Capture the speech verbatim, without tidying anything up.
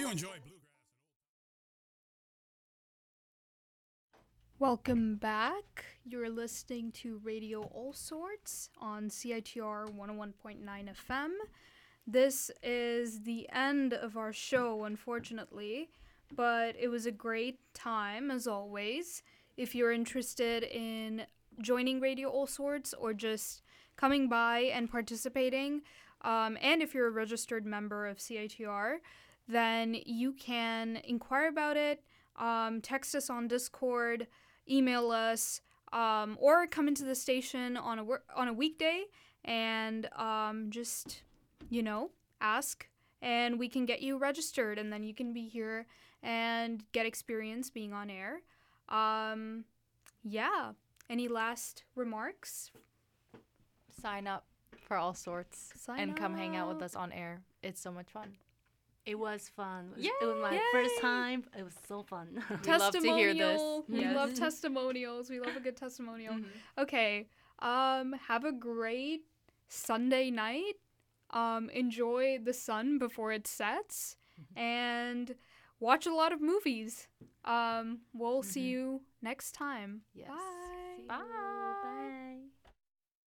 enjoy bluegrass. Welcome back. You're listening to Radio All Sorts on C I T R one oh one point nine F M. This is the end of our show, unfortunately, but it was a great time, as always. If you're interested in joining Radio All Sorts or just coming by and participating, um, and if you're a registered member of C I T R, then you can inquire about it, um, text us on Discord, email us, um, or come into the station on a wor- on a weekday and um, just, you know, ask, and we can get you registered, and then you can be here and get experience being on air. Um, yeah. Any last remarks? Sign up for All Sorts Sign and come hang out with up. us on air. It's so much fun. It was fun. It was, Yay! it was my Yay! first time. It was so fun. We love to hear this. Testimonial. We Yes. love testimonials. We love a good testimonial. Mhm. Okay. Um, have a great Sunday night. Um, enjoy the sun before it sets, and watch a lot of movies. Um, we'll see Mhm. you next time. Yes. Bye. See you. Bye.